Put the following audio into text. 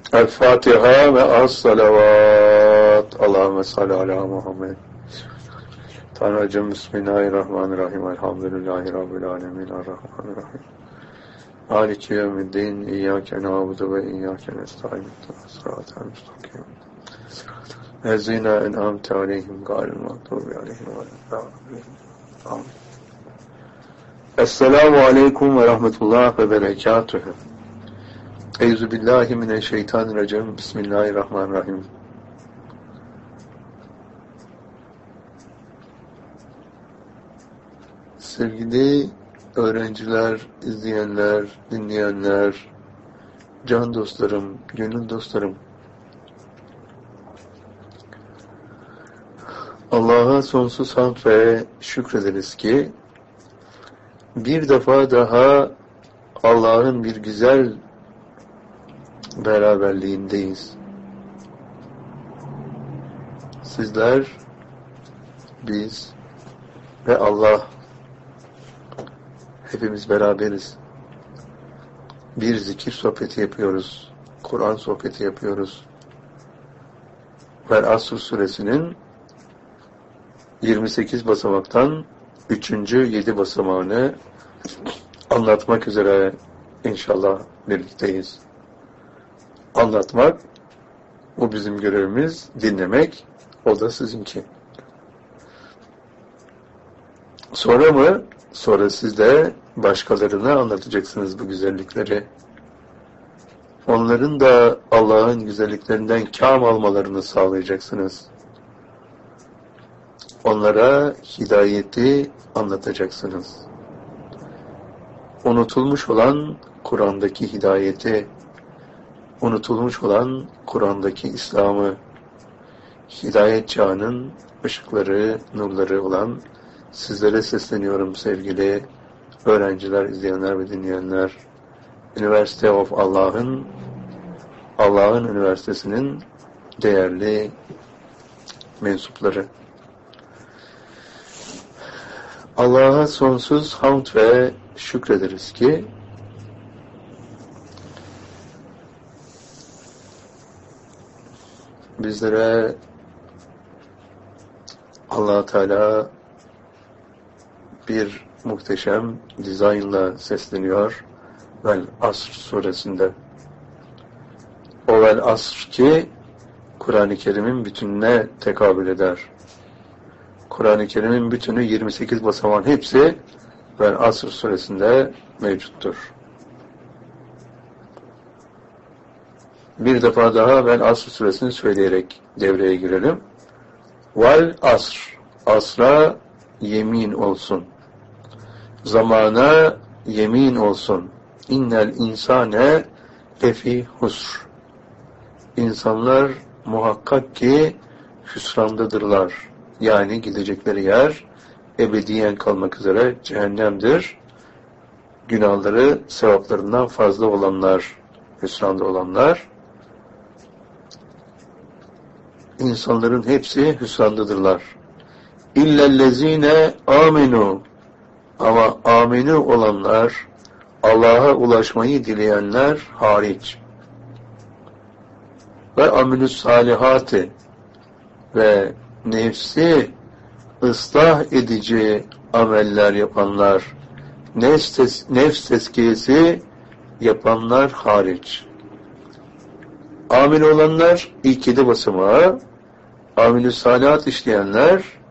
El-Fatiha ve as-salavat. Allahümme salli ala Muhammed. Tanrıcığım, Bismillahirrahmanirrahim. Elhamdülillahi Rabbil alemin. Errahmanirrahim. Maliki yevmiddin. İyyâke na'budu ve iyyâke nestaîn. Sıratal müstakim. Ellezîne en'amte aleyhim gâyril mağdûbi aleyhim veleddâllîn. Amin. Esselamu aleyküm ve rahmetullah ve berekatühü. Euzubillahimineşşeytanirracim. Bismillahirrahmanirrahim. Sevgili öğrenciler, izleyenler, dinleyenler, can dostlarım, gönül dostlarım, Allah'a sonsuz hamd ve şükrederiz ki bir defa daha Allah'ın bir güzel beraberliğindeyiz. Sizler, biz ve Allah hepimiz beraberiz. Bir zikir sohbeti yapıyoruz. Kur'an sohbeti yapıyoruz. Vel-Asr suresinin 28 basamaktan 3. 7 basamağını anlatmak üzere inşallah birlikteyiz. Anlatmak, o bizim görevimiz, dinlemek, o da sizinki. Sonra mı? Sonra siz de başkalarına anlatacaksınız bu güzellikleri. Onların da Allah'ın güzelliklerinden kâm almalarını sağlayacaksınız. Onlara hidayeti anlatacaksınız. Unutulmuş olan Kur'an'daki hidayeti, unutulmuş olan Kur'an'daki İslam'ı, hidayet çağının ışıkları, nurları olan sizlere sesleniyorum sevgili öğrenciler, izleyenler ve dinleyenler. University of Allah'ın üniversitesinin değerli mensupları. Allah'a sonsuz hamd ve şükrederiz ki bizlere Allah Teala bir muhteşem dizaynla sesleniyor Vel-Asr suresinde. O Vel-Asr ki Kur'an-ı Kerim'in bütününe tekabül eder. Kur'an-ı Kerim'in bütünü 28 basamağın hepsi Vel-Asr suresinde mevcuttur. Bir defa daha Vel-Asr suresini söyleyerek devreye girelim. Vel-Asr, asra yemin olsun. Zamana yemin olsun. İnnel insane lefi husr. İnsanlar muhakkak ki hüsrandadırlar. Yani gidecekleri yer ebediyen kalmak üzere cehennemdir. Günahları sevaplarından fazla olanlar, hüsranda olanlar, insanların hepsi hüsrandadırlar. İllellezine amenu. Ama amenu olanlar, Allah'a ulaşmayı dileyenler hariç. Ve amilus salihati ve nefsi ıslah edici ameller yapanlar, nefs tezkiyesi yapanlar hariç. Amil olanlar ilk 7 basamağı, amilus salihat işleyenler